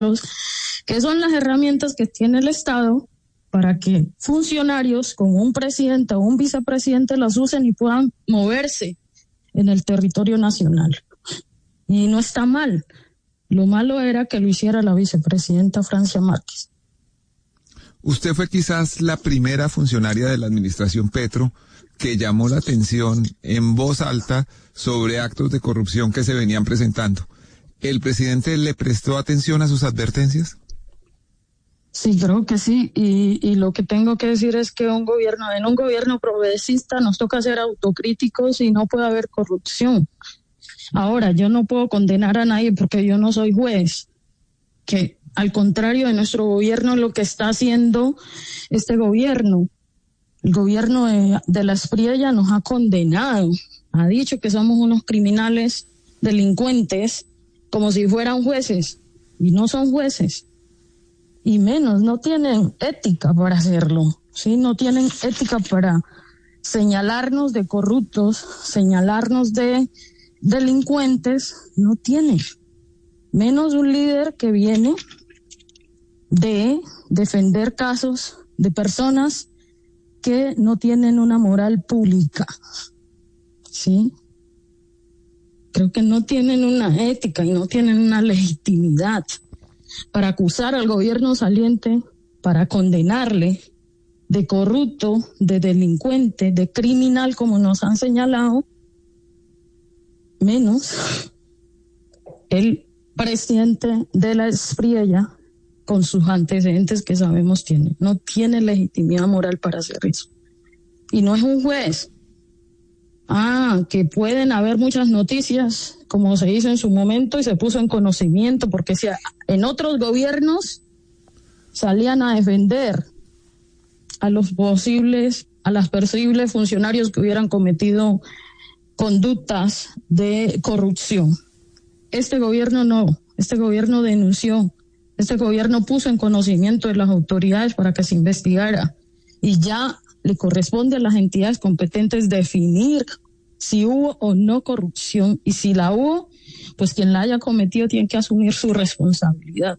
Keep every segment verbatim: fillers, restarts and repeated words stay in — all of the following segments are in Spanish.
que son las herramientas que tiene el Estado para que funcionarios como un presidente o un vicepresidente las usen y puedan moverse en el territorio nacional. Y no está mal. Lo malo era que lo hiciera la vicepresidenta Francia Márquez. Usted fue quizás la primera funcionaria de la administración Petro que llamó la atención en voz alta sobre actos de corrupción que se venían presentando. ¿El presidente le prestó atención a sus advertencias? Sí, creo que sí. Y, y lo que tengo que decir es que un gobierno, en un gobierno progresista nos toca ser autocríticos y no puede haber corrupción. Ahora, yo no puedo condenar a nadie porque yo no soy juez, que al contrario de nuestro gobierno, lo que está haciendo este gobierno, el gobierno de, de la Espriella nos ha condenado, ha dicho que somos unos criminales, delincuentes, como si fueran jueces, y no son jueces, y menos, no tienen ética para hacerlo, ¿sí? No tienen ética para señalarnos de corruptos, señalarnos de delincuentes, no tienen, menos un líder que viene de defender casos de personas que no tienen una moral pública, ¿sí? Creo que no tienen una ética y no tienen una legitimidad para acusar al gobierno saliente, para condenarle de corrupto, de delincuente, de criminal, como nos han señalado, menos el presidente de la Espriella, con sus antecedentes que sabemos tiene. No tiene legitimidad moral para hacer eso. Y no es un juez. Ah, que pueden haber muchas noticias, como se hizo en su momento y se puso en conocimiento, porque si en otros gobiernos salían a defender a los posibles, a las posibles funcionarios que hubieran cometido conductas de corrupción. Este gobierno no, este gobierno denunció, este gobierno puso en conocimiento de las autoridades para que se investigara y ya le corresponde a las entidades competentes definir si hubo o no corrupción, y si la hubo, pues quien la haya cometido tiene que asumir su responsabilidad.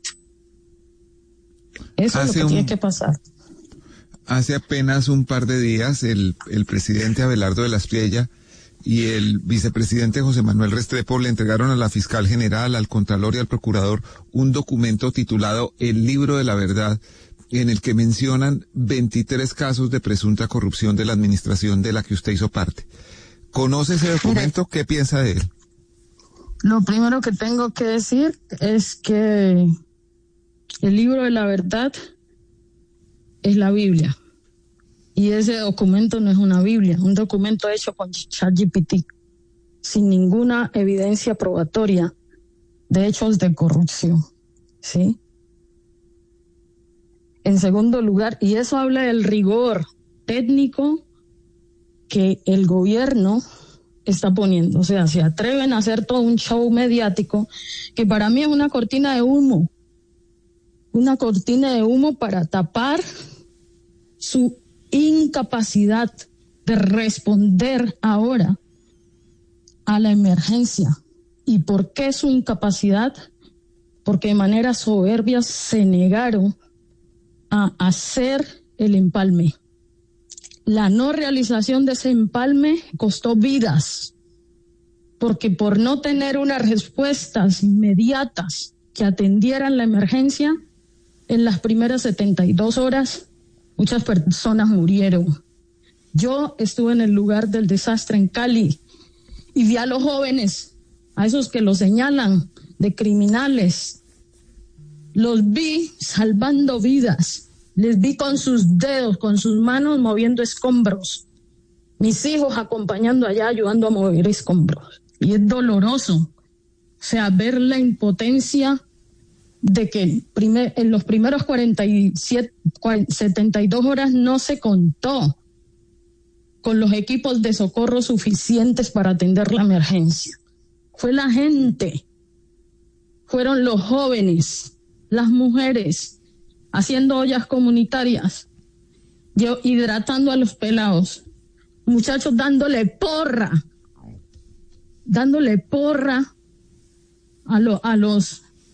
Eso hace es lo que un, tiene que pasar. Hace apenas un par de días el, el presidente Abelardo de la Espriella y el vicepresidente José Manuel Restrepo le entregaron a la fiscal general, al contralor y al procurador un documento titulado El Libro de la Verdad, en el que mencionan veintitrés casos de presunta corrupción de la administración de la que usted hizo parte. ¿Conoce ese documento? ¿Qué piensa de él? Lo primero que tengo que decir es que el Libro de la Verdad es la Biblia. Y ese documento no es una Biblia, un documento hecho con ChatGPT, sin ninguna evidencia probatoria de hechos de corrupción, ¿sí? En segundo lugar, y eso habla del rigor técnico que el gobierno está poniendo. O sea, se atreven a hacer todo un show mediático que para mí es una cortina de humo, una cortina de humo para tapar su incapacidad de responder ahora a la emergencia. ¿Y por qué su incapacidad? Porque de manera soberbia se negaron a hacer el empalme. La no realización de ese empalme costó vidas, porque por no tener unas respuestas inmediatas que atendieran la emergencia, en las primeras setenta y dos horas muchas personas murieron. Yo estuve en el lugar del desastre en Cali y vi a los jóvenes, a esos que los señalan de criminales, los vi salvando vidas, les vi con sus dedos, con sus manos moviendo escombros, mis hijos acompañando allá, ayudando a mover escombros. Y es doloroso, o sea, ver la impotencia de que primer, en los primeros cuarenta y siete, setenta y dos horas no se contó con los equipos de socorro suficientes para atender la emergencia. Fue la gente, fueron los jóvenes, las mujeres, haciendo ollas comunitarias, yo hidratando a los pelados, muchachos dándole porra, dándole porra a, lo, a los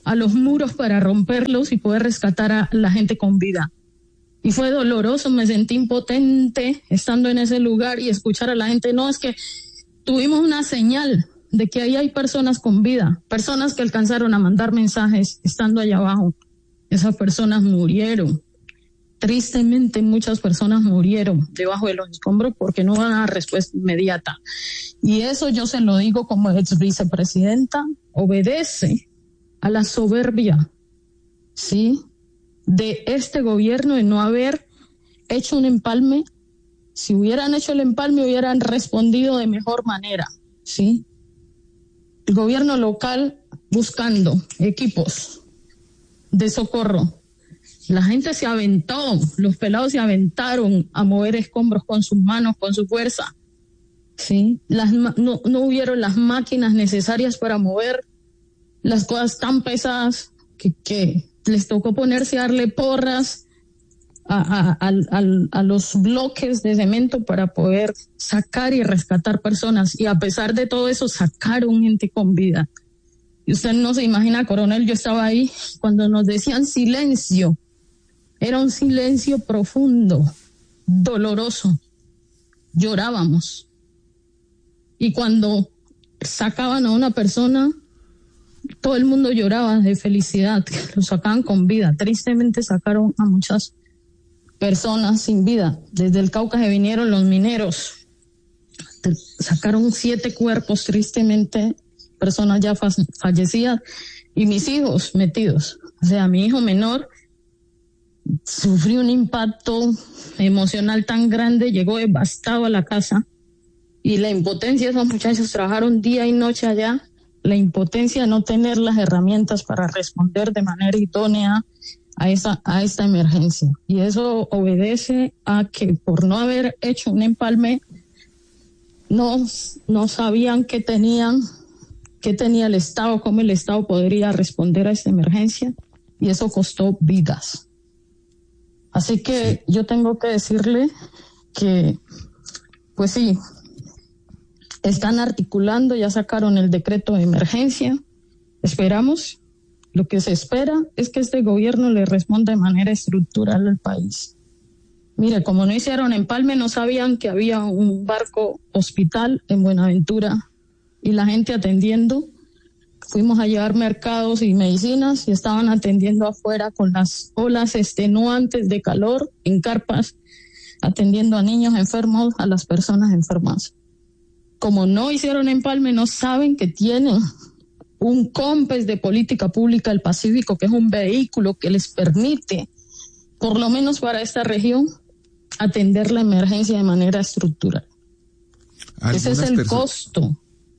a los muros para romperlos y poder rescatar a la gente con vida. Y fue doloroso, me sentí impotente estando en ese lugar y escuchar a la gente, no, es que tuvimos una señal de que ahí hay personas con vida, personas que alcanzaron a mandar mensajes estando allá abajo. Esas personas murieron. Tristemente muchas personas murieron debajo de los escombros porque no van a dar respuesta inmediata. Y eso yo se lo digo como ex vicepresidenta, obedece a la soberbia, ¿sí?, de este gobierno de no haber hecho un empalme. Si hubieran hecho el empalme, hubieran respondido de mejor manera, ¿sí? El gobierno local buscando equipos de socorro. La gente se aventó, los pelados se aventaron a mover escombros con sus manos, con su fuerza, ¿sí? Las, no, no hubieron las máquinas necesarias para mover las cosas tan pesadas que, que les tocó ponerse a darle porras a, a, a, a, a los bloques de cemento para poder sacar y rescatar personas. Y a pesar de todo eso, sacaron gente con vida. Y usted no se imagina, coronel, yo estaba ahí cuando nos decían silencio. Era un silencio profundo, doloroso. Llorábamos. Y cuando sacaban a una persona, todo el mundo lloraba de felicidad, lo sacaban con vida. Tristemente sacaron a muchas personas sin vida. Desde el Cauca se vinieron los mineros, sacaron siete cuerpos, tristemente, personas ya fa- fallecidas, y mis hijos metidos. O sea, mi hijo menor sufrió un impacto emocional tan grande, llegó devastado a la casa, y la impotencia, esos muchachos trabajaron día y noche allá, la impotencia de no tener las herramientas para responder de manera idónea a esa a esta emergencia. Y eso obedece a que por no haber hecho un empalme, no, no sabían qué tenían, qué tenía el Estado, cómo el Estado podría responder a esta emergencia, y eso costó vidas. Así que sí, yo tengo que decirle que, pues sí, están articulando, ya sacaron el decreto de emergencia. Esperamos, lo que se espera es que este gobierno le responda de manera estructural al país. Mire, como no hicieron empalme, no sabían que había un barco hospital en Buenaventura y la gente atendiendo. Fuimos a llevar mercados y medicinas y estaban atendiendo afuera con las olas extenuantes de calor en carpas, atendiendo a niños enfermos, a las personas enfermas. Como no hicieron empalme, no saben que tienen un COMPES de política pública del Pacífico, que es un vehículo que les permite, por lo menos para esta región, atender la emergencia de manera estructural. Ese es el costo.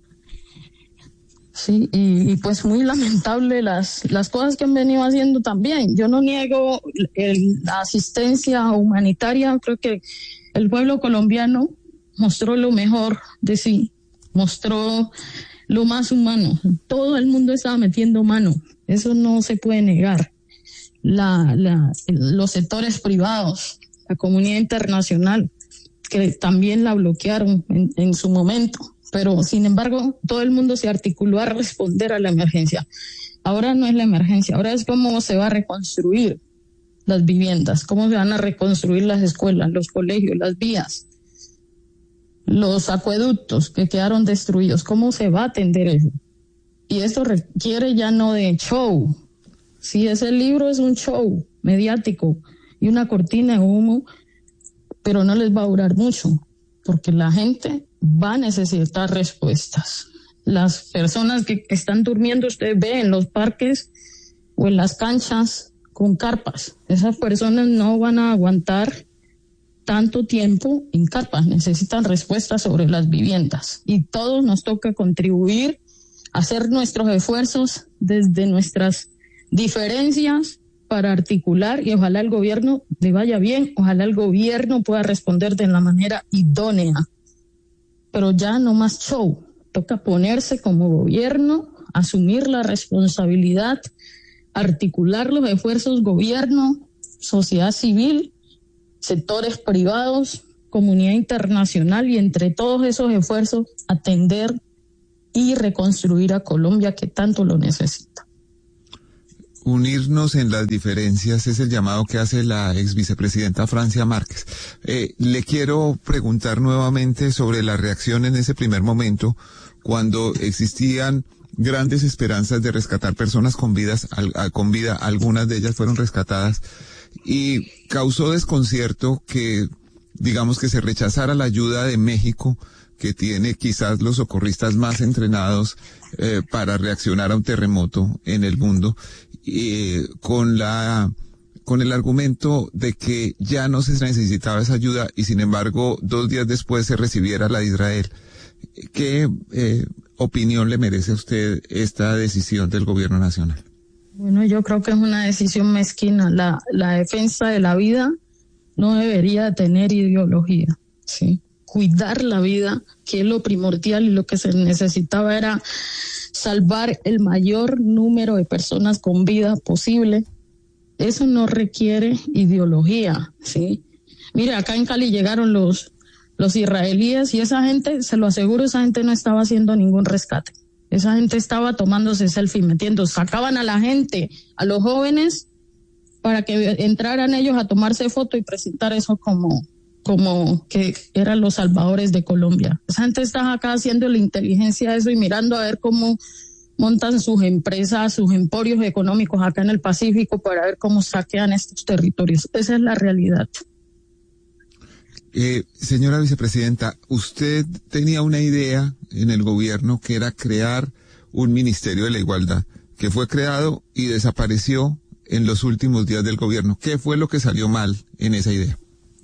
Sí, y, y pues muy lamentable las, las cosas que han venido haciendo también. Yo no niego el, la asistencia humanitaria, creo que el pueblo colombiano mostró lo mejor de sí, mostró lo más humano. Todo el mundo estaba metiendo mano, eso no se puede negar. La, la, los sectores privados, la comunidad internacional, que también la bloquearon en, en su momento, pero sin embargo todo el mundo se articuló a responder a la emergencia. Ahora no es la emergencia, ahora es cómo se va a reconstruir las viviendas, cómo se van a reconstruir las escuelas, los colegios, las vías, los acueductos que quedaron destruidos, cómo se va a atender eso. Y esto requiere ya no de show. Si ese libro es un show mediático y una cortina de humo, pero no les va a durar mucho, porque la gente va a necesitar respuestas. Las personas que están durmiendo, usted ve en los parques o en las canchas con carpas, esas personas no van a aguantar tanto tiempo en carpas, necesitan respuestas sobre las viviendas. Y todos nos toca contribuir, hacer nuestros esfuerzos desde nuestras diferencias para articular, y ojalá el gobierno le vaya bien, ojalá el gobierno pueda responder de la manera idónea. Pero ya no más show, toca ponerse como gobierno, asumir la responsabilidad, articular los esfuerzos gobierno, sociedad civil, sectores privados, comunidad internacional, y entre todos esos esfuerzos atender y reconstruir a Colombia, que tanto lo necesita. unirnos en las diferencias es el llamado que hace la ex vicepresidenta Francia Márquez. Eh, le quiero preguntar nuevamente sobre la reacción en ese primer momento, cuando existían grandes esperanzas de rescatar personas con vidas, al, a, con vida, algunas de ellas fueron rescatadas, y causó desconcierto que, digamos, que se rechazara la ayuda de México, que tiene quizás los socorristas más entrenados eh, para reaccionar a un terremoto en el mundo, eh, con la con el argumento de que ya no se necesitaba esa ayuda, y sin embargo dos días después se recibiera la de Israel. ¿Qué eh, opinión le merece a usted esta decisión del gobierno nacional? Bueno, yo creo que es una decisión mezquina. La, la defensa de la vida no debería tener ideología, ¿sí? Cuidar la vida, que es lo primordial, y lo que se necesitaba era salvar el mayor número de personas con vida posible. Eso no requiere ideología, ¿sí? Mire, acá en Cali llegaron los, los israelíes, y esa gente, se lo aseguro, esa gente no estaba haciendo ningún rescate. Esa gente estaba tomándose selfie, metiendo, sacaban a la gente, a los jóvenes, para que entraran ellos a tomarse foto y presentar eso como... como que eran los salvadores de Colombia. Esa gente está acá haciendo la inteligencia de eso y mirando a ver cómo montan sus empresas, sus emporios económicos acá en el Pacífico, para ver cómo saquean estos territorios. Esa es la realidad. Eh, señora vicepresidenta, usted tenía una idea en el gobierno que era crear un Ministerio de la Igualdad, que fue creado y desapareció en los últimos días del gobierno. ¿Qué fue lo que salió mal en esa idea?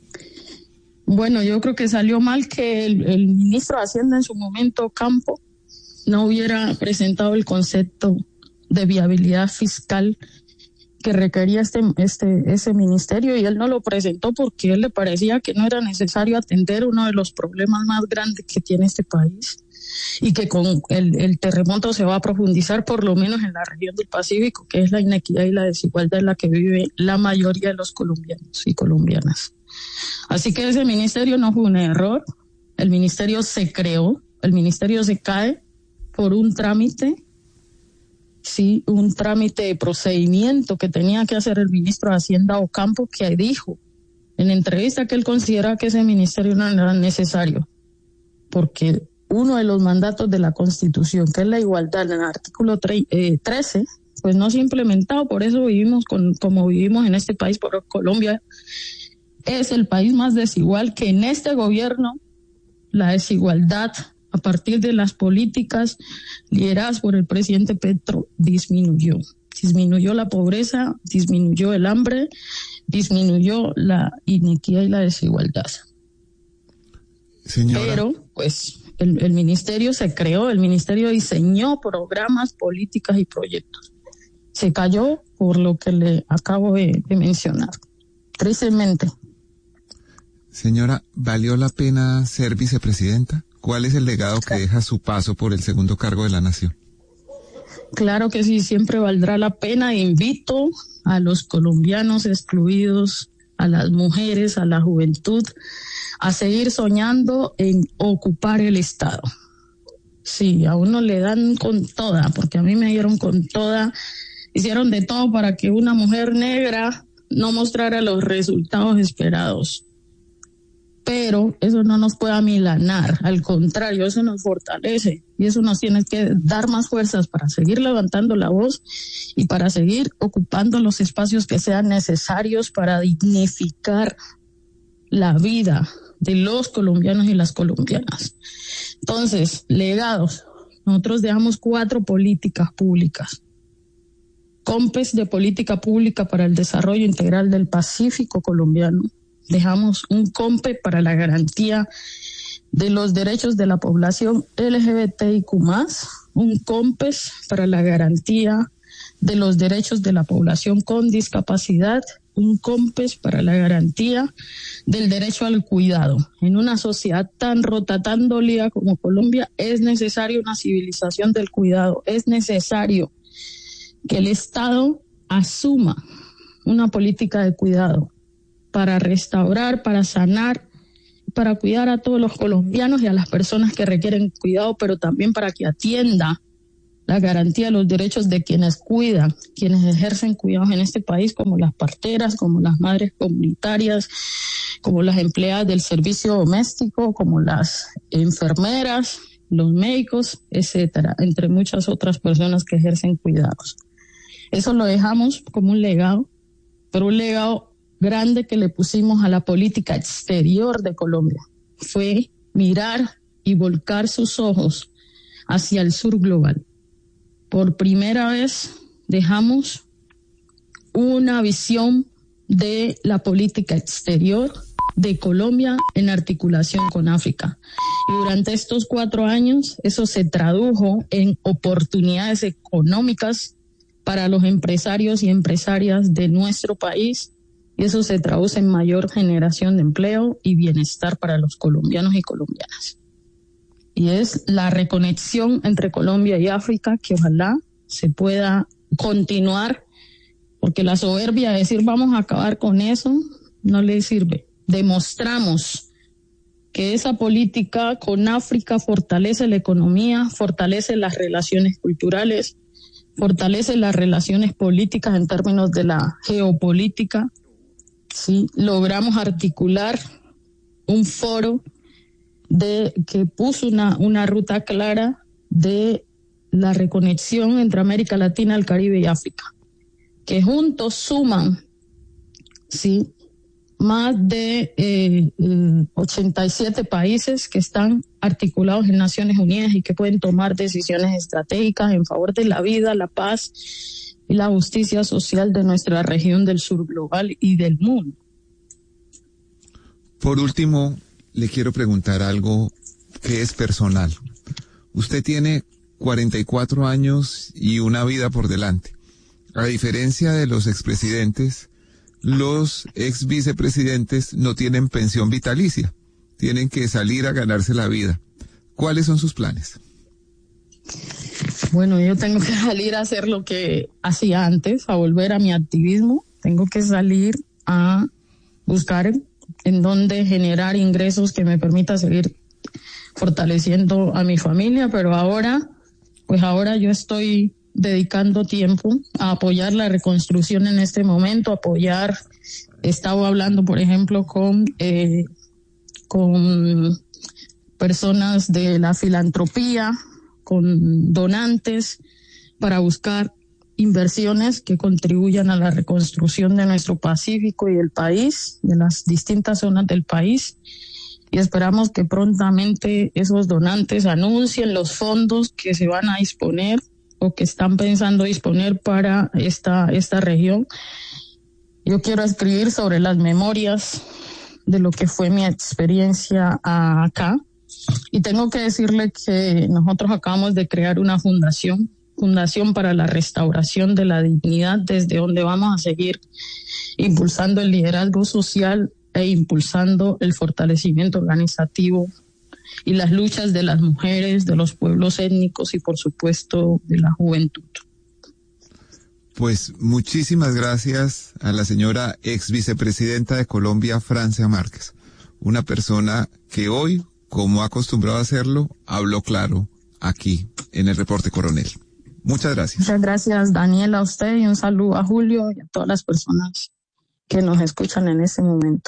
Bueno, yo creo que salió mal que el, el ministro de Hacienda en su momento, Campo, no hubiera presentado el concepto de viabilidad fiscal que requería este, este, ese ministerio, y él no lo presentó porque a él le parecía que no era necesario atender uno de los problemas más grandes que tiene este país, y que con el, el terremoto se va a profundizar, por lo menos en la región del Pacífico, que es la inequidad y la desigualdad en la que vive la mayoría de los colombianos y colombianas. Así que ese ministerio no fue un error. El ministerio se creó, el ministerio se cae por un trámite, sí, un trámite de procedimiento que tenía que hacer el ministro de Hacienda Ocampo, que dijo en entrevista que él considera que ese ministerio no era necesario, porque uno de los mandatos de la Constitución, que es la igualdad, en el artículo trece, pues no se ha implementado. Por eso vivimos con, como vivimos en este país. Por Colombia es el país más desigual, que en este gobierno la desigualdad a partir de las políticas lideradas por el presidente Petro disminuyó. Disminuyó la pobreza, disminuyó el hambre, disminuyó la inequidad y la desigualdad. Señora. Pero, pues, el, el ministerio se creó, el ministerio diseñó programas, políticas y proyectos. Se cayó por lo que le acabo de, de mencionar. Tristemente. Señora, ¿valió la pena ser vicepresidenta? ¿Cuál es el legado que deja su paso por el segundo cargo de la nación? Claro que sí, siempre valdrá la pena. Invito a los colombianos excluidos, a las mujeres, a la juventud, a seguir soñando en ocupar el Estado. Sí, a uno le dan con toda, porque a mí me dieron con toda, hicieron de todo para que una mujer negra no mostrara los resultados esperados. Pero eso no nos puede amilanar, al contrario, eso nos fortalece y eso nos tiene que dar más fuerzas para seguir levantando la voz y para seguir ocupando los espacios que sean necesarios para dignificar la vida de los colombianos y las colombianas. Entonces, legados, nosotros dejamos cuatro políticas públicas. COMPES de política pública para el desarrollo integral del Pacífico colombiano. Dejamos un COMPE para la garantía de los derechos de la población L G B T I Q más, un COMPES para la garantía de los derechos de la población con discapacidad, un COMPES para la garantía del derecho al cuidado. En una sociedad tan rota, tan dolida como Colombia, es necesario una civilización del cuidado, es necesario que el Estado asuma una política de cuidado para restaurar, para sanar, para cuidar a todos los colombianos y a las personas que requieren cuidado, pero también para que atienda la garantía de los derechos de quienes cuidan, quienes ejercen cuidados en este país, como las parteras, como las madres comunitarias, como las empleadas del servicio doméstico, como las enfermeras, los médicos, etcétera, entre muchas otras personas que ejercen cuidados. Eso lo dejamos como un legado, pero un legado grande que le pusimos a la política exterior de Colombia. Fue mirar y volcar sus ojos hacia el sur global. Por primera vez dejamos una visión de la política exterior de Colombia en articulación con África. Y durante estos cuatro años eso se tradujo en oportunidades económicas para los empresarios y empresarias de nuestro país, y eso se traduce en mayor generación de empleo y bienestar para los colombianos y colombianas. Y es la reconexión entre Colombia y África que ojalá se pueda continuar, porque la soberbia de decir vamos a acabar con eso no le sirve. Demostramos que esa política con África fortalece la economía, fortalece las relaciones culturales, fortalece las relaciones políticas en términos de la geopolítica. Sí, logramos articular un foro de que puso una, una ruta clara de la reconexión entre América Latina, el Caribe y África, que juntos suman, sí, más de eh, ochenta y siete países que están articulados en Naciones Unidas y que pueden tomar decisiones estratégicas en favor de la vida, la paz y la justicia social de nuestra región del sur global y del mundo. Por último, le quiero preguntar algo que es personal. Usted tiene cuarenta y cuatro años y una vida por delante. A diferencia de los expresidentes, los ex vicepresidentes no tienen pensión vitalicia. Tienen que salir a ganarse la vida. ¿Cuáles son sus planes? Bueno, yo tengo que salir a hacer lo que hacía antes, a volver a mi activismo. Tengo que salir a buscar en dónde generar ingresos que me permita seguir fortaleciendo a mi familia, pero ahora, pues ahora yo estoy dedicando tiempo a apoyar la reconstrucción en este momento, apoyar, he estado hablando, por ejemplo, con, eh, con personas de la filantropía, con donantes, para buscar inversiones que contribuyan a la reconstrucción de nuestro Pacífico y del país, de las distintas zonas del país. Y esperamos que prontamente esos donantes anuncien los fondos que se van a disponer o que están pensando disponer para esta, esta región. Yo quiero escribir sobre las memorias de lo que fue mi experiencia acá. Y tengo que decirle que nosotros acabamos de crear una fundación, Fundación para la Restauración de la Dignidad, desde donde vamos a seguir impulsando el liderazgo social e impulsando el fortalecimiento organizativo y las luchas de las mujeres, de los pueblos étnicos y, por supuesto, de la juventud. Pues muchísimas gracias a la señora ex vicepresidenta de Colombia, Francia Márquez, una persona que hoy, como ha acostumbrado a hacerlo, habló claro aquí en el Reporte Coronel. Muchas gracias. Muchas gracias, Daniela, a usted, y un saludo a Julio y a todas las personas que nos escuchan en este momento.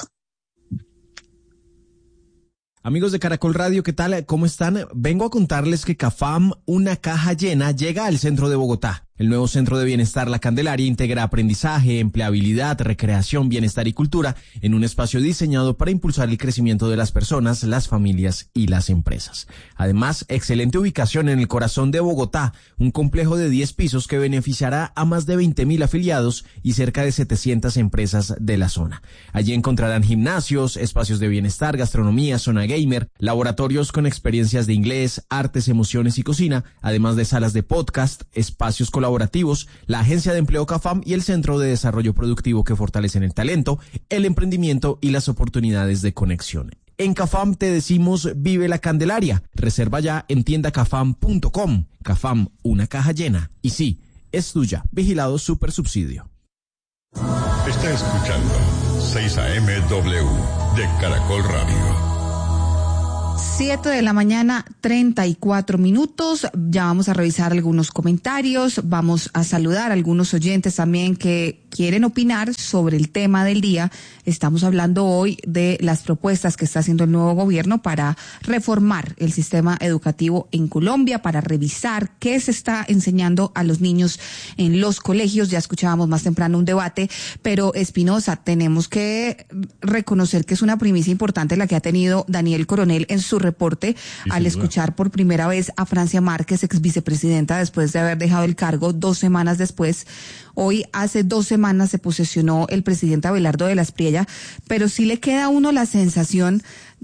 Amigos de Caracol Radio, ¿qué tal? ¿Cómo están? Vengo a contarles que CAFAM, una caja llena, llega al centro de Bogotá. El nuevo Centro de Bienestar La Candelaria integra aprendizaje, empleabilidad, recreación, bienestar y cultura en un espacio diseñado para impulsar el crecimiento de las personas, las familias y las empresas. Además, excelente ubicación en el corazón de Bogotá, un complejo de diez pisos que beneficiará a más de veinte mil afiliados y cerca de setecientas empresas de la zona. Allí encontrarán gimnasios, espacios de bienestar, gastronomía, zona gamer, laboratorios con experiencias de inglés, artes, emociones y cocina, además de salas de podcast, espacios colaborativos, la Agencia de Empleo CAFAM y el Centro de Desarrollo Productivo que fortalecen el talento, el emprendimiento y las oportunidades de conexión. En CAFAM te decimos vive la Candelaria. Reserva ya en tienda cafam punto com. CAFAM, una caja llena. Y sí, es tuya. Vigilado Super Subsidio. Está escuchando seis A M W de Caracol Radio. Siete de la mañana, treinta y cuatro minutos. Ya vamos a revisar algunos comentarios. Vamos a saludar a algunos oyentes también que quieren opinar sobre el tema del día. Estamos hablando hoy de las propuestas que está haciendo el nuevo gobierno para reformar el sistema educativo en Colombia, para revisar qué se está enseñando a los niños en los colegios. Ya escuchábamos más temprano un debate, pero Espinosa, tenemos que reconocer que es una primicia importante la que ha tenido Daniel Coronel en su reporte sí, al escuchar por primera vez a Francia Márquez, ex vicepresidenta, después de haber dejado el cargo dos semanas después. Hoy, hace dos semanas, se posesionó el presidente Abelardo de la Espriella, pero sí le queda a uno la sensación,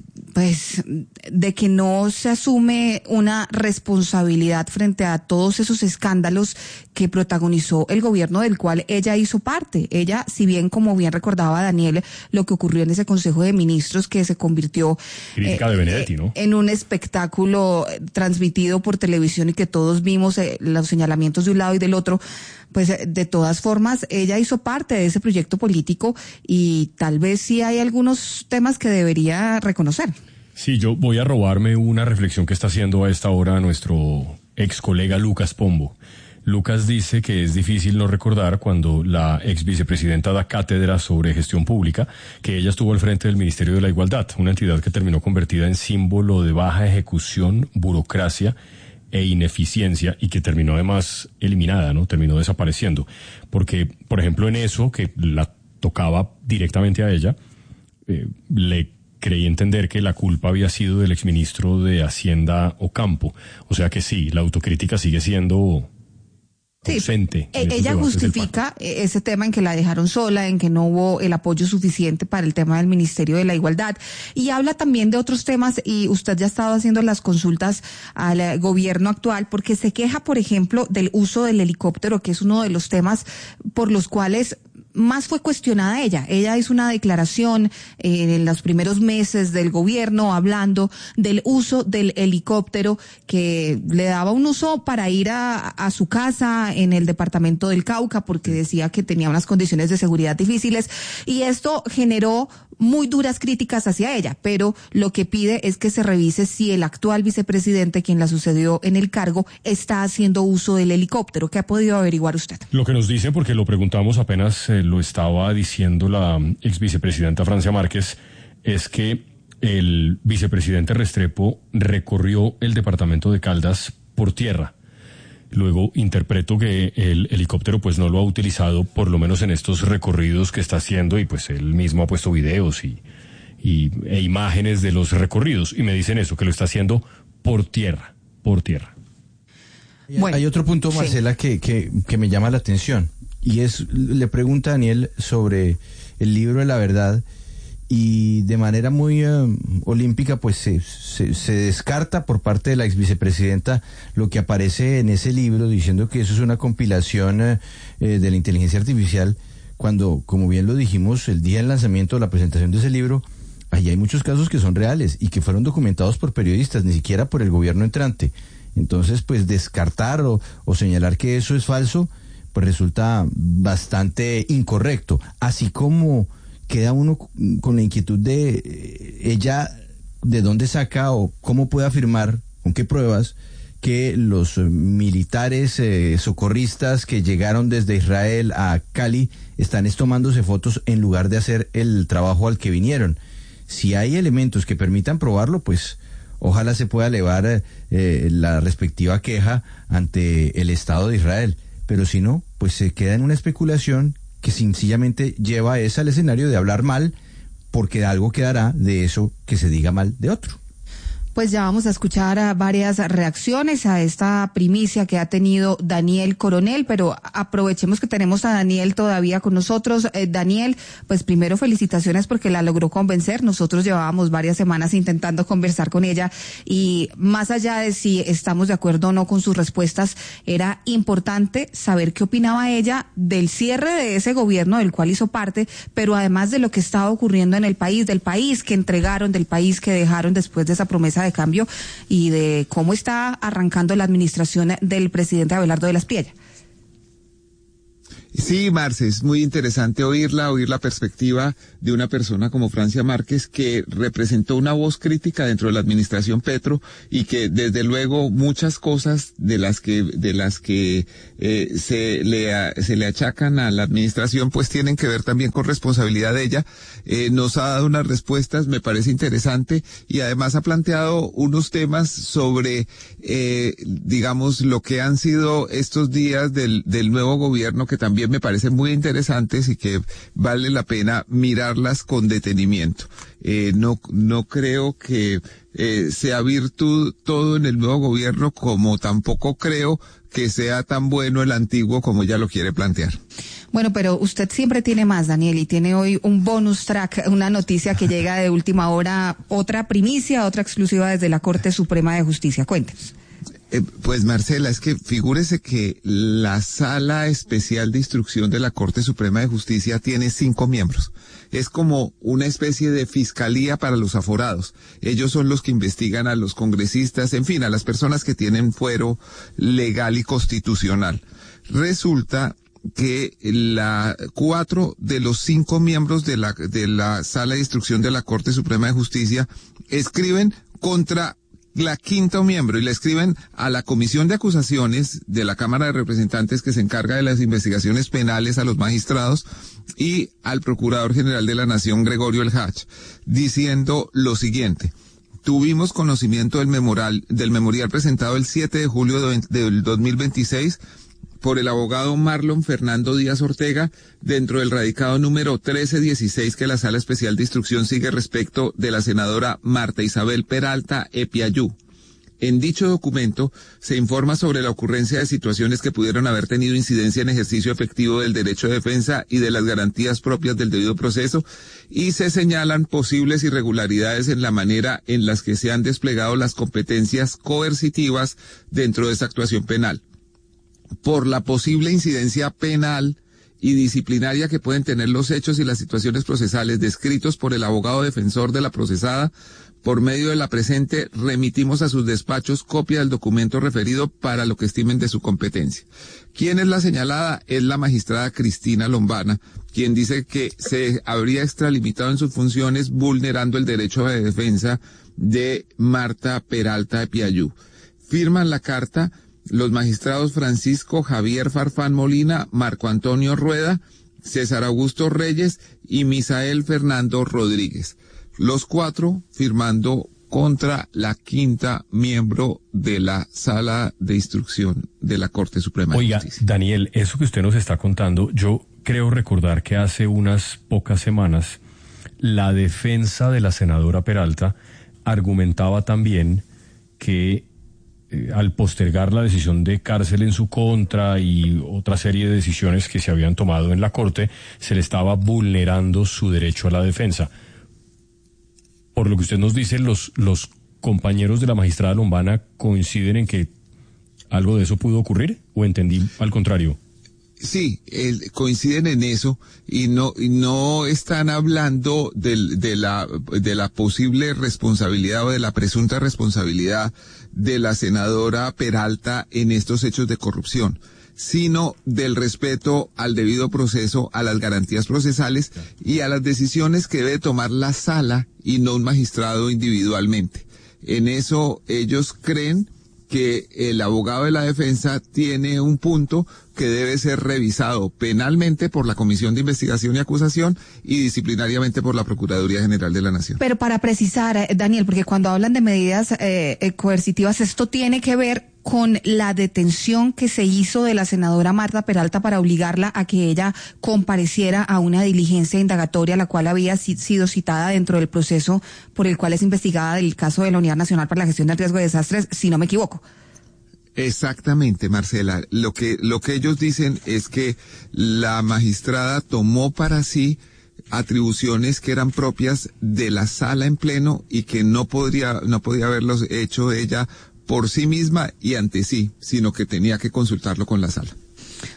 pues, de que no se asume una responsabilidad frente a todos esos escándalos que protagonizó el gobierno del cual ella hizo parte. Ella, si bien, como bien recordaba Daniel, lo que ocurrió en ese Consejo de Ministros que se convirtió Crítica eh, de Benedetti, ¿no? en un espectáculo transmitido por televisión y que todos vimos eh, los señalamientos de un lado y del otro, pues de todas formas ella hizo parte de ese proyecto político y tal vez sí hay algunos temas que debería reconocer. Sí, yo voy a robarme una reflexión que está haciendo a esta hora nuestro ex colega Lucas Pombo. Lucas dice que es difícil no recordar cuando la ex vicepresidenta da cátedra sobre gestión pública, que ella estuvo al frente del Ministerio de la Igualdad, una entidad que terminó convertida en símbolo de baja ejecución, burocracia e ineficiencia y que terminó además eliminada, ¿no? Terminó desapareciendo. Porque, por ejemplo, en eso que la tocaba directamente a ella, eh, le creí entender que la culpa había sido del exministro de Hacienda Ocampo. O sea que sí, la autocrítica sigue siendo ausente. Sí, ella justifica ese tema en que la dejaron sola, en que no hubo el apoyo suficiente para el tema del Ministerio de la Igualdad, y habla también de otros temas, y usted ya ha estado haciendo las consultas al gobierno actual, porque se queja, por ejemplo, del uso del helicóptero, que es uno de los temas por los cuales más fue cuestionada ella. Ella hizo una declaración eh, en los primeros meses del gobierno hablando del uso del helicóptero, que le daba un uso para ir a, a su casa en el departamento del Cauca, porque decía que tenía unas condiciones de seguridad difíciles, y esto generó muy duras críticas hacia ella, pero lo que pide es que se revise si el actual vicepresidente, quien la sucedió en el cargo, está haciendo uso del helicóptero. ¿Qué ha podido averiguar usted? Lo que nos dicen, porque lo preguntamos apenas eh, lo estaba diciendo la ex vicepresidenta Francia Márquez, es que el vicepresidente Restrepo recorrió el departamento de Caldas por tierra. Luego interpreto que el helicóptero pues no lo ha utilizado, por lo menos en estos recorridos que está haciendo, y pues él mismo ha puesto videos y, y e imágenes de los recorridos, y me dicen eso, que lo está haciendo por tierra, por tierra. Bueno, hay otro punto, Marcela, sí. que, que, que me llama la atención, y es, le pregunta a Daniel sobre el libro de la verdad, y de manera muy uh, olímpica pues se, se, se descarta por parte de la ex vicepresidenta lo que aparece en ese libro, diciendo que eso es una compilación uh, eh, de la inteligencia artificial, cuando, como bien lo dijimos, el día del lanzamiento, de la presentación de ese libro, ahí hay muchos casos que son reales y que fueron documentados por periodistas, ni siquiera por el gobierno entrante. Entonces, pues descartar o, o señalar que eso es falso, pues resulta bastante incorrecto, así como queda uno con la inquietud de eh, ella, de dónde saca o cómo puede afirmar, con qué pruebas, que los eh, militares eh, socorristas que llegaron desde Israel a Cali están es tomándose fotos en lugar de hacer el trabajo al que vinieron. Si hay elementos que permitan probarlo, pues ojalá se pueda elevar eh, la respectiva queja ante el Estado de Israel. Pero si no, pues se queda en una especulación que sencillamente lleva esa al escenario de hablar mal, porque algo quedará de eso que se diga mal de otro. Pues ya vamos a escuchar a varias reacciones a esta primicia que ha tenido Daniel Coronel, pero aprovechemos que tenemos a Daniel todavía con nosotros. Eh, Daniel, pues primero felicitaciones porque la logró convencer. Nosotros llevábamos varias semanas intentando conversar con ella y más allá de si estamos de acuerdo o no con sus respuestas, era importante saber qué opinaba ella del cierre de ese gobierno del cual hizo parte, pero además de lo que estaba ocurriendo en el país, del país que entregaron, del país que dejaron después de esa promesa de cambio y de cómo está arrancando la administración del presidente Abelardo de la Espriella. Sí, Marce, es muy interesante oírla, oír la perspectiva de una persona como Francia Márquez, que representó una voz crítica dentro de la administración Petro y que desde luego muchas cosas de las que de las que eh, se le se le achacan a la administración pues tienen que ver también con responsabilidad de ella. Eh, nos ha dado unas respuestas, me parece interesante, y además ha planteado unos temas sobre eh, digamos lo que han sido estos días del del nuevo gobierno, que también me parecen muy interesantes y que vale la pena mirarlas con detenimiento. Eh, no, no creo que eh, sea virtud todo en el nuevo gobierno, como tampoco creo que sea tan bueno el antiguo como ella lo quiere plantear. Bueno, pero usted siempre tiene más, Daniel, y tiene hoy un bonus track, una noticia que llega de última hora, otra primicia, otra exclusiva desde la Corte Suprema de Justicia. Cuéntenos. Eh, pues Marcela, es que figúrese que la Sala Especial de Instrucción de la Corte Suprema de Justicia tiene cinco miembros. Es como una especie de fiscalía para los aforados. Ellos son los que investigan a los congresistas, en fin, a las personas que tienen fuero legal y constitucional. Resulta que la cuatro de los cinco miembros de la de la Sala de Instrucción de la Corte Suprema de Justicia escriben contra la quinta miembro, y le escriben a la Comisión de Acusaciones de la Cámara de Representantes, que se encarga de las investigaciones penales, a los magistrados, y al Procurador General de la Nación, Gregorio El Hach, diciendo lo siguiente: tuvimos conocimiento del memorial, del memorial presentado el siete de julio del dos mil veintiséis por el abogado Marlon Fernando Díaz Ortega, dentro del radicado número trece dieciséis que la Sala Especial de Instrucción sigue respecto de la senadora Marta Isabel Peralta Epiayú. En dicho documento se informa sobre la ocurrencia de situaciones que pudieron haber tenido incidencia en ejercicio efectivo del derecho de defensa y de las garantías propias del debido proceso, y se señalan posibles irregularidades en la manera en las que se han desplegado las competencias coercitivas dentro de esa actuación penal, por la posible incidencia penal y disciplinaria que pueden tener los hechos y las situaciones procesales descritos por el abogado defensor de la procesada. Por medio de la presente, remitimos a sus despachos copia del documento referido para lo que estimen de su competencia. ¿Quién es la señalada? Es la magistrada Cristina Lombana, quien dice que se habría extralimitado en sus funciones, vulnerando el derecho de defensa de Marta Peralta Epiayú. Firman la carta los magistrados Francisco Javier Farfán Molina, Marco Antonio Rueda, César Augusto Reyes y Misael Fernando Rodríguez. Los cuatro firmando contra la quinta miembro de la Sala de Instrucción de la Corte Suprema Oiga, de Justicia. Daniel, eso que usted nos está contando, yo creo recordar que hace unas pocas semanas la defensa de la senadora Peralta argumentaba también que al postergar la decisión de cárcel en su contra y otra serie de decisiones que se habían tomado en la Corte, se le estaba vulnerando su derecho a la defensa. Por lo que usted nos dice, los, los compañeros de la magistrada Lombana coinciden en que algo de eso pudo ocurrir, ¿o entendí al contrario? Sí, el, coinciden en eso, y no y no están hablando del, de la de la posible responsabilidad o de la presunta responsabilidad de la senadora Peralta en estos hechos de corrupción, sino del respeto al debido proceso, a las garantías procesales y a las decisiones que debe tomar la sala y no un magistrado individualmente. En eso ellos creen que el abogado de la defensa tiene un punto que debe ser revisado penalmente por la Comisión de Investigación y Acusación y disciplinariamente por la Procuraduría General de la Nación. Pero para precisar, Daniel, porque cuando hablan de medidas eh, coercitivas, esto tiene que ver con la detención que se hizo de la senadora Marta Peralta para obligarla a que ella compareciera a una diligencia indagatoria, la cual había si, sido citada dentro del proceso por el cual es investigada del caso de la Unidad Nacional para la Gestión del Riesgo de Desastres, si no me equivoco. Exactamente, Marcela. Lo que, lo que ellos dicen es que la magistrada tomó para sí atribuciones que eran propias de la sala en pleno y que no podría, no podía haberlos hecho ella por sí misma y ante sí, sino que tenía que consultarlo con la sala.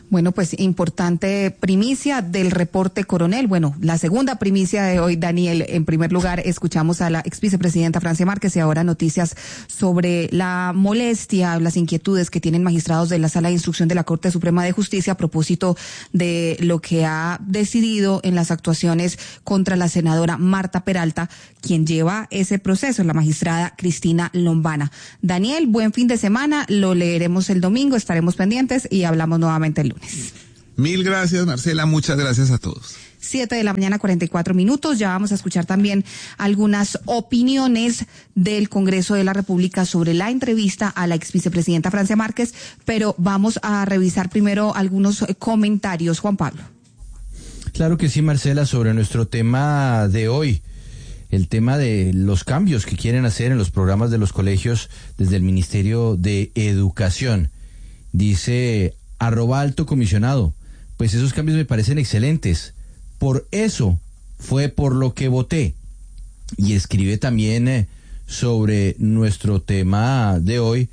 Bueno, pues importante primicia del reporte coronel. Bueno, la segunda primicia de hoy, Daniel. En primer lugar, escuchamos a la ex vicepresidenta Francia Márquez y ahora noticias sobre la molestia, las inquietudes que tienen magistrados de la Sala de Instrucción de la Corte Suprema de Justicia a propósito de lo que ha decidido en las actuaciones contra la senadora Marta Peralta, quien lleva ese proceso, la magistrada Cristina Lombana. Daniel, buen fin de semana. Lo leeremos el domingo, estaremos pendientes y hablamos nuevamente el lunes. Mil gracias, Marcela, muchas gracias a todos. Siete de la mañana, cuarenta y cuatro minutos. Ya vamos a escuchar también algunas opiniones del Congreso de la República sobre la entrevista a la ex vicepresidenta Francia Márquez, pero vamos a revisar primero algunos comentarios. Juan Pablo. Claro que sí, Marcela, sobre nuestro tema de hoy. El tema de los cambios que quieren hacer en los programas de los colegios desde el Ministerio de Educación. Dice arroba alto comisionado, pues esos cambios me parecen excelentes. Por eso fue por lo que voté. Y escribe también eh, sobre nuestro tema de hoy,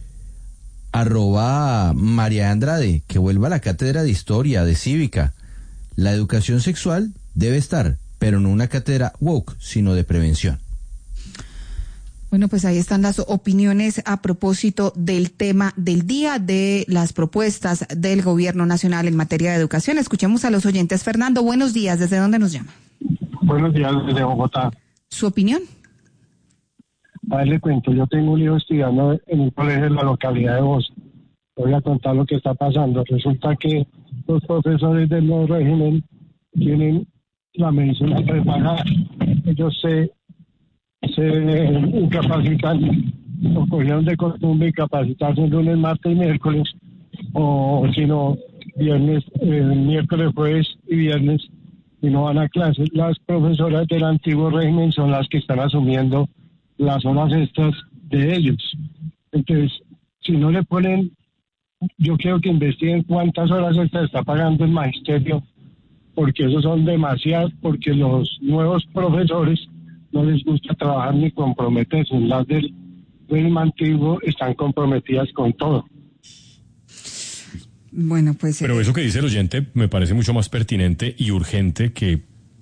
arroba María Andrade, que vuelva a la cátedra de historia, de cívica. La educación sexual debe estar, pero no una cátedra woke, sino de prevención. Bueno, pues ahí están las opiniones a propósito del tema del día, de las propuestas del Gobierno Nacional en materia de educación. Escuchemos a los oyentes. Fernando, buenos días. ¿Desde dónde nos llama? Buenos días, desde Bogotá. ¿Su opinión? A ver, le cuento. Yo tengo un hijo estudiando en un colegio en la localidad de Bosa. Voy a contar lo que está pasando. Resulta que los profesores del nuevo régimen tienen la medicina prepagada. Ellos se... se incapacitan o cogieron de costumbre incapacitarse lunes, martes y miércoles, o si no, viernes, eh, miércoles, jueves y viernes, y no van a clases. Las profesoras del antiguo régimen son las que están asumiendo las horas extras de ellos. Entonces, si no le ponen, yo quiero que investiguen cuántas horas extras está pagando el magisterio, porque esos son demasiadas, porque los nuevos profesores no les gusta trabajar ni comprometerse. Las del régimen antiguo están comprometidas con todo. Bueno, pues... Pero eso que dice el oyente me parece mucho más pertinente y urgente que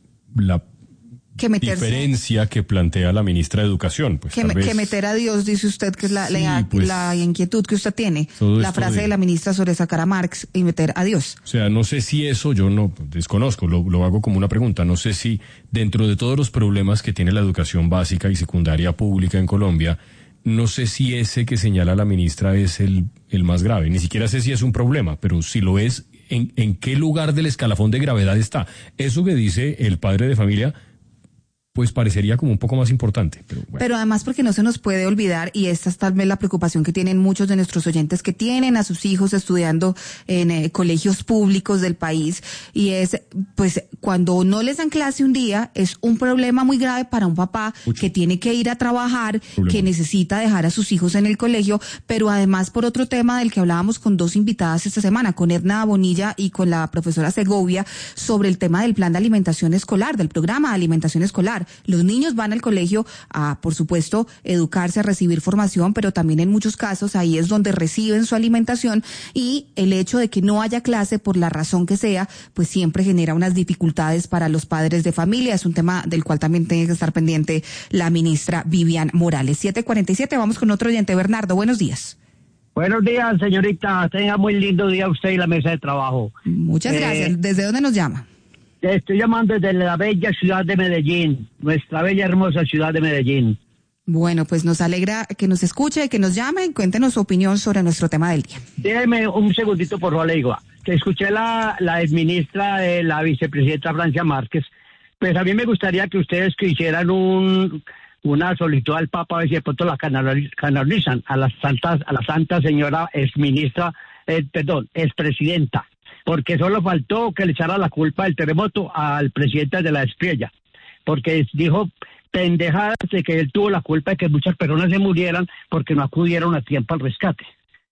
la que meterse, diferencia que plantea la ministra de Educación. Pues, que, tal me, vez... que meter a Dios, dice usted, que es la, sí, la, pues, la inquietud que usted tiene. La frase de... de la ministra sobre sacar a Marx y meter a Dios. O sea, no sé si eso, yo no desconozco, lo, lo hago como una pregunta, no sé si dentro de todos los problemas que tiene la educación básica y secundaria pública en Colombia, no sé si ese que señala la ministra es el, el más grave. Ni siquiera sé si es un problema, pero si lo es, ¿en, en qué lugar del escalafón de gravedad está? Eso que dice el padre de familia, pues parecería como un poco más importante. Pero, bueno. Pero además porque no se nos puede olvidar, y esta es tal vez la preocupación que tienen muchos de nuestros oyentes que tienen a sus hijos estudiando en eh, colegios públicos del país, y es, pues, cuando no les dan clase un día, es un problema muy grave para un papá Mucho. que tiene que ir a trabajar, problema. que necesita dejar a sus hijos en el colegio, pero además por otro tema del que hablábamos con dos invitadas esta semana, con Edna Bonilla y con la profesora Segovia, sobre el tema del plan de alimentación escolar, del programa de alimentación escolar. Los niños van al colegio a, por supuesto, educarse, a recibir formación, pero también en muchos casos ahí es donde reciben su alimentación, y el hecho de que no haya clase por la razón que sea, pues siempre genera unas dificultades para los padres de familia. Es un tema del cual también tiene que estar pendiente la ministra Vivian Morales. siete cuarenta y siete, vamos con otro oyente. Bernardo, buenos días. Buenos días, señorita. Tenga muy lindo día usted y la mesa de trabajo. Muchas eh, gracias. ¿Desde dónde nos llama? Estoy llamando desde la bella ciudad de Medellín, nuestra bella hermosa ciudad de Medellín. Bueno, pues nos alegra que nos escuche, que nos llame, cuéntenos su opinión sobre nuestro tema del día. Déjeme un segundito, por favor, le digo, que escuché la, la exministra de la vicepresidenta Francia Márquez. Pues a mí me gustaría que ustedes que hicieran un, una solicitud al Papa, a ver si de pronto la canalizan a la santa, a la santa señora exministra, eh, perdón, expresidenta. Porque solo faltó que le echara la culpa del terremoto al presidente de la Espriella, porque dijo pendejadas de que él tuvo la culpa de que muchas personas se murieran porque no acudieron a tiempo al rescate.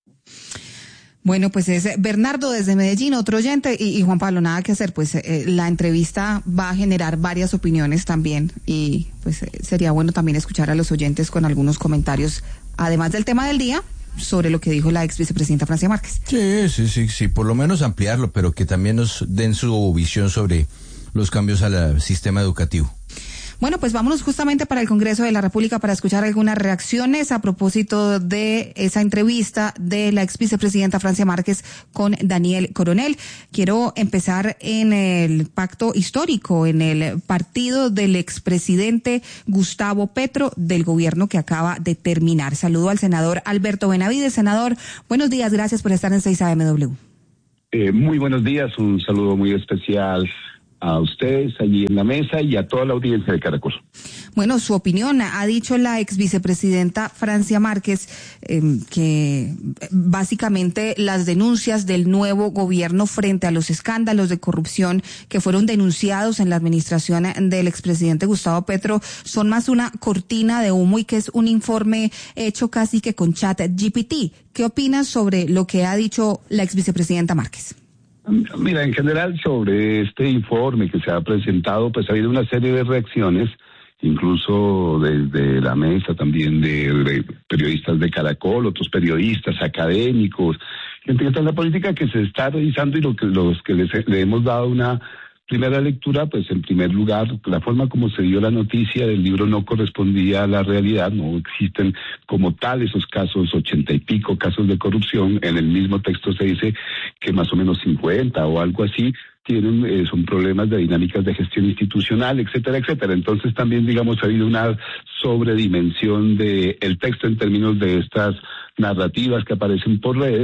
Bueno, pues es Bernardo desde Medellín, otro oyente, y, y Juan Pablo, nada que hacer, pues eh, la entrevista va a generar varias opiniones también, y pues eh, sería bueno también escuchar a los oyentes con algunos comentarios, además del tema del día, sobre lo que dijo la ex vicepresidenta Francia Márquez. Sí, sí, sí, sí, por lo menos ampliarlo, pero que también nos den su visión sobre los cambios al sistema educativo. Bueno, pues vámonos justamente para el Congreso de la República para escuchar algunas reacciones a propósito de esa entrevista de la ex vicepresidenta Francia Márquez con Daniel Coronel. Quiero empezar en el pacto histórico, en el partido del expresidente Gustavo Petro del gobierno que acaba de terminar. Saludo al senador Alberto Benavides. Senador, buenos días, gracias por estar en seis A M W. Eh, muy buenos días, un saludo muy especial a ustedes allí en la mesa y a toda la audiencia de Caracol. Bueno, su opinión, ha dicho la ex vicepresidenta Francia Márquez eh, que básicamente las denuncias del nuevo gobierno frente a los escándalos de corrupción que fueron denunciados en la administración del expresidente Gustavo Petro son más una cortina de humo y que es un informe hecho casi que con chat G P T. ¿Qué opinas sobre lo que ha dicho la ex vicepresidenta Márquez? Mira, en general sobre este informe que se ha presentado, pues ha habido una serie de reacciones, incluso desde la mesa también de, de periodistas de Caracol, otros periodistas, académicos, gente que está en la política que se está revisando y lo que, los que les, le hemos dado una primera lectura, pues en primer lugar, la forma como se dio la noticia del libro no correspondía a la realidad, no existen como tal esos casos, ochenta y pico casos de corrupción, en el mismo texto se dice que más o menos cincuenta o algo así, tienen, eh, son problemas de dinámicas de gestión institucional, etcétera, etcétera. Entonces también, digamos, ha habido una sobredimensión de el texto en términos de estas narrativas que aparecen por redes,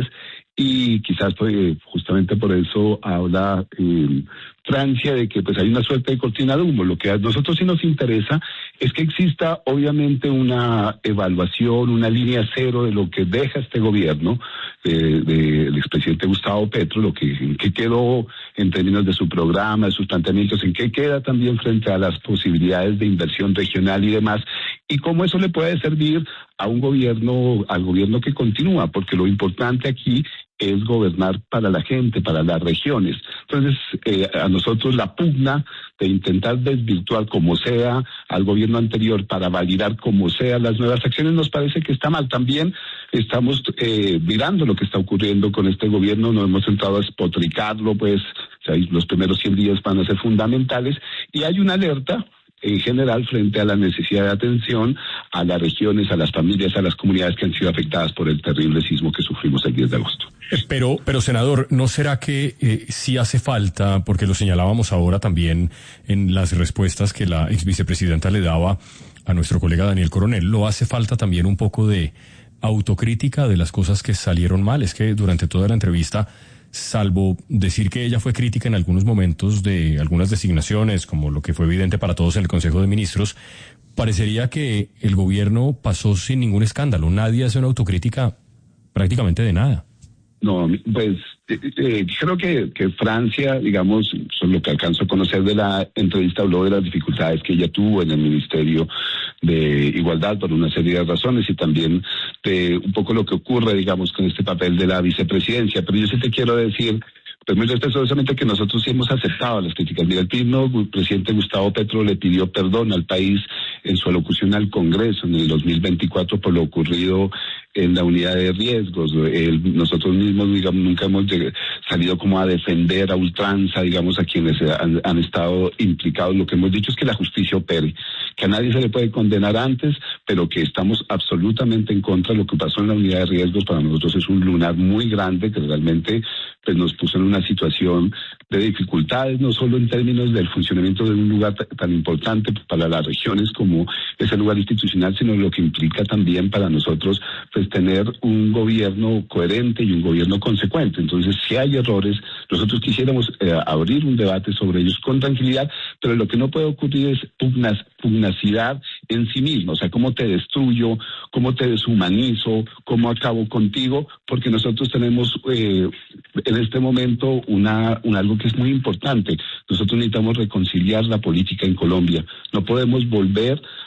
y quizás pues, justamente por eso habla eh, Francia de que pues hay una suerte de cortina de humo. Lo que a nosotros sí nos interesa es que exista obviamente una evaluación, una línea cero de lo que deja este gobierno eh, del expresidente Gustavo Petro, lo que, en qué quedó en términos de su programa, de sus planteamientos, en qué queda también frente a las posibilidades de inversión regional y demás, y cómo eso le puede servir a un gobierno, al gobierno que continúa, porque lo importante aquí es gobernar para la gente, para las regiones. Entonces, eh, a nosotros la pugna de intentar desvirtuar como sea al gobierno anterior para validar como sea las nuevas acciones nos parece que está mal. También estamos eh, mirando lo que está ocurriendo con este gobierno, no hemos entrado a espotricarlo, pues o sea, los primeros cien días van a ser fundamentales, y hay una alerta en general frente a la necesidad de atención a las regiones, a las familias, a las comunidades que han sido afectadas por el terrible sismo que sufrimos el diez de agosto. Pero, pero senador, ¿no será que eh, sí hace falta, porque lo señalábamos ahora también en las respuestas que la ex vicepresidenta le daba a nuestro colega Daniel Coronel, ¿no hace falta también un poco de autocrítica de las cosas que salieron mal? Es que durante toda la entrevista, salvo decir que ella fue crítica en algunos momentos de algunas designaciones, como lo que fue evidente para todos en el Consejo de Ministros, parecería que el gobierno pasó sin ningún escándalo. Nadie hace una autocrítica prácticamente de nada. No, pues eh, eh, creo que, que Francia, digamos, son lo que alcanzo a conocer de la entrevista, habló de las dificultades que ella tuvo en el Ministerio de Igualdad por una serie de razones y también de un poco lo que ocurre, digamos, con este papel de la vicepresidencia. Pero yo sí te quiero decir, pues muy respetuosamente, que nosotros sí hemos aceptado las críticas. Mira, el mismo presidente Gustavo Petro le pidió perdón al país en su alocución al Congreso en el dos mil veinticuatro por lo ocurrido en la unidad de riesgos. El, nosotros mismos, digamos, nunca hemos salido como a defender a ultranza, digamos, a quienes han, han estado implicados. Lo que hemos dicho es que la justicia opere, que a nadie se le puede condenar antes, pero que estamos absolutamente en contra de lo que pasó en la unidad de riesgos. Para nosotros es un lunar muy grande que realmente pues, nos puso en una situación de dificultades, no solo en términos del funcionamiento de un lugar t- tan importante para las regiones como ese lugar institucional, sino lo que implica también para nosotros pues tener un gobierno coherente y un gobierno consecuente. Entonces, si hay errores, nosotros quisiéramos eh, abrir un debate sobre ellos con tranquilidad, pero lo que no puede ocurrir es pugnas, pugnacidad en sí mismo, o sea, cómo te destruyo, cómo te deshumanizo, cómo acabo contigo, porque nosotros tenemos eh, en este momento una, un algo que es muy importante. Nosotros necesitamos reconciliar la política en Colombia. No podemos volver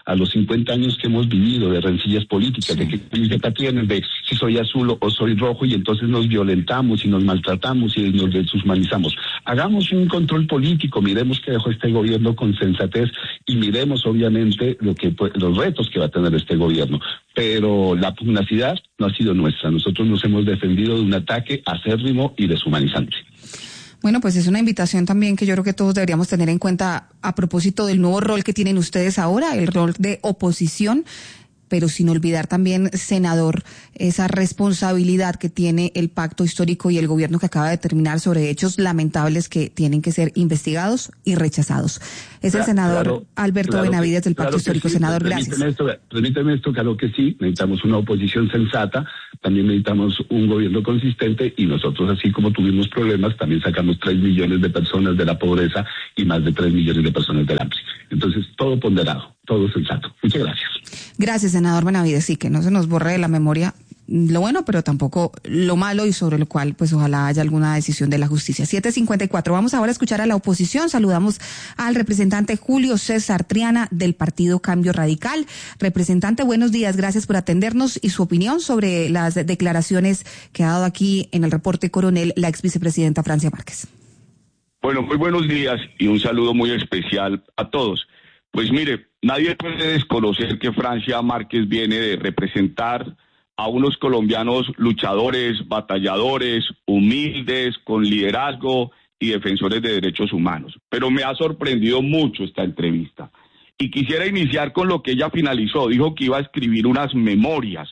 a los cincuenta años que hemos vivido de rencillas políticas, sí. de qué camiseta tienen, de si soy azul o soy rojo, y entonces nos violentamos y nos maltratamos y nos deshumanizamos. Hagamos un control político, miremos qué dejó este gobierno con sensatez y miremos obviamente lo que los retos que va a tener este gobierno. Pero la pugnacidad no ha sido nuestra. Nosotros nos hemos defendido de un ataque acérrimo y deshumanizante. Bueno, pues es una invitación también que yo creo que todos deberíamos tener en cuenta a propósito del nuevo rol que tienen ustedes ahora, el rol de oposición, pero sin olvidar también, senador, esa responsabilidad que tiene el pacto histórico y el gobierno que acaba de terminar sobre hechos lamentables que tienen que ser investigados y rechazados. Es el senador claro, Alberto claro Benavides del Pacto claro Histórico. Sí, senador, gracias. Esto, permíteme esto, claro que sí, necesitamos una oposición sensata, también necesitamos un gobierno consistente, y nosotros, así como tuvimos problemas, también sacamos tres millones de personas de la pobreza y más de tres millones de personas del hambre. Entonces, todo ponderado, todo sensato. Muchas gracias. Gracias, senador Benavides. Sí, que no se nos borre de la memoria lo bueno, pero tampoco lo malo, y sobre lo cual pues ojalá haya alguna decisión de la justicia. siete cincuenta y cuatro. Vamos ahora a escuchar a la oposición. Saludamos al representante Julio César Triana del Partido Cambio Radical. Representante, buenos días, gracias por atendernos y su opinión sobre las declaraciones que ha dado aquí en el reporte Coronel la ex vicepresidenta Francia Márquez. Bueno, muy buenos días y un saludo muy especial a todos. Pues mire, nadie puede desconocer que Francia Márquez viene de representar a unos colombianos luchadores, batalladores, humildes, con liderazgo y defensores de derechos humanos. Pero me ha sorprendido mucho esta entrevista. Y quisiera iniciar con lo que ella finalizó. Dijo que iba a escribir unas memorias.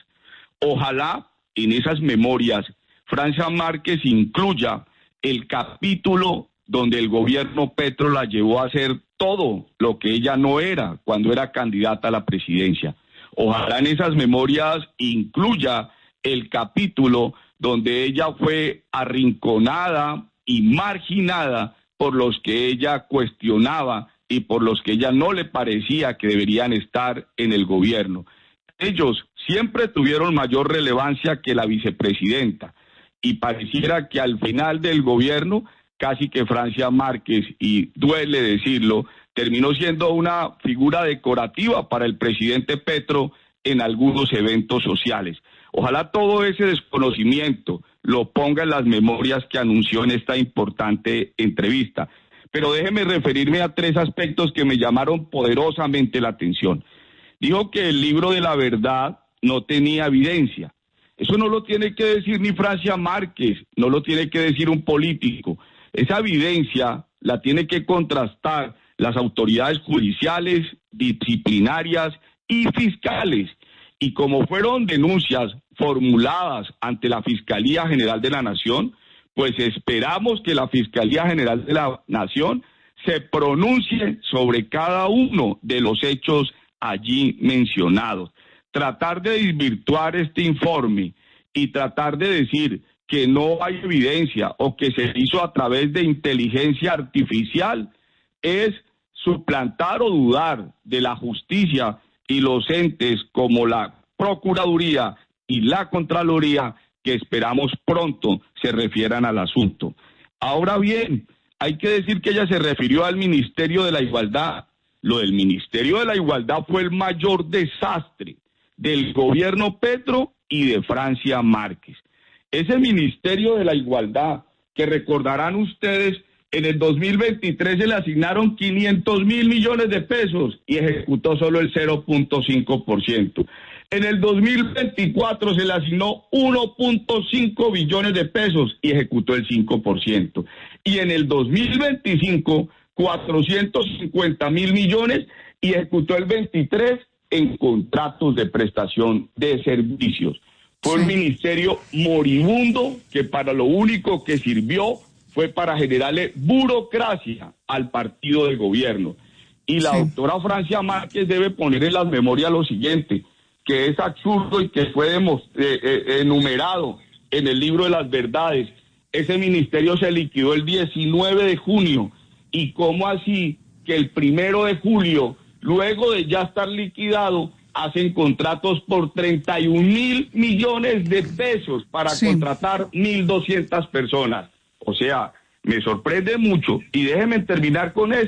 Ojalá en esas memorias Francia Márquez incluya el capítulo donde el gobierno Petro la llevó a hacer todo lo que ella no era cuando era candidata a la presidencia. Ojalá en esas memorias incluya el capítulo donde ella fue arrinconada y marginada por los que ella cuestionaba y por los que ella no le parecía que deberían estar en el gobierno. Ellos siempre tuvieron mayor relevancia que la vicepresidenta, y pareciera que al final del gobierno casi que Francia Márquez, y duele decirlo, terminó siendo una figura decorativa para el presidente Petro en algunos eventos sociales. Ojalá todo ese desconocimiento lo ponga en las memorias que anunció en esta importante entrevista. Pero déjeme referirme a tres aspectos que me llamaron poderosamente la atención. Dijo que el libro de la verdad no tenía evidencia. Eso no lo tiene que decir ni Francia Márquez, no lo tiene que decir un político. Esa evidencia la tiene que contrastar las autoridades judiciales, disciplinarias y fiscales. Y como fueron denuncias formuladas ante la Fiscalía General de la Nación, pues esperamos que la Fiscalía General de la Nación se pronuncie sobre cada uno de los hechos allí mencionados. Tratar de desvirtuar este informe y tratar de decir que no hay evidencia o que se hizo a través de inteligencia artificial es suplantar o dudar de la justicia y los entes como la Procuraduría y la Contraloría, que esperamos pronto se refieran al asunto. Ahora bien, hay que decir que ella se refirió al Ministerio de la Igualdad. Lo del Ministerio de la Igualdad fue el mayor desastre del gobierno Petro y de Francia Márquez. Ese Ministerio de la Igualdad, que recordarán ustedes, en el dos mil veintitrés se le asignaron quinientos mil millones de pesos y ejecutó solo el cero punto cinco por ciento. En el dos mil veinticuatro se le asignó uno punto cinco billones de pesos y ejecutó el cinco por ciento. Y en el dos mil veinticinco, cuatrocientos cincuenta mil millones y ejecutó el veintitrés por ciento en contratos de prestación de servicios. Fue un ministerio moribundo que para lo único que sirvió fue para generarle burocracia al partido de gobierno. Y la sí. doctora Francia Márquez debe poner en las memorias lo siguiente, que es absurdo y que fue eh, eh, enumerado en el libro de las verdades. Ese ministerio se liquidó el diecinueve de junio. ¿Y cómo así que el primero de julio, luego de ya estar liquidado, hacen contratos por treinta y un mil millones de pesos para sí. contratar mil doscientas personas? O sea, me sorprende mucho, y déjenme terminar con esto.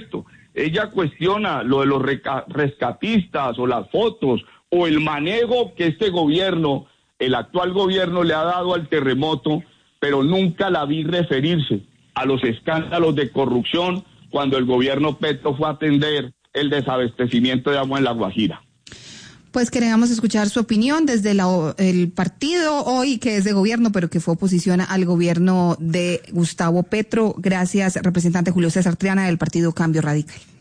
ella cuestiona lo de los reca- rescatistas o las fotos o el manejo que este gobierno, el actual gobierno, le ha dado al terremoto, pero nunca la vi referirse a los escándalos de corrupción cuando el gobierno Petro fue a atender el desabastecimiento de agua en La Guajira. Pues queríamos escuchar su opinión desde la, el partido hoy que es de gobierno, pero que fue oposición al gobierno de Gustavo Petro. Gracias, representante Julio César Triana del Partido Cambio Radical.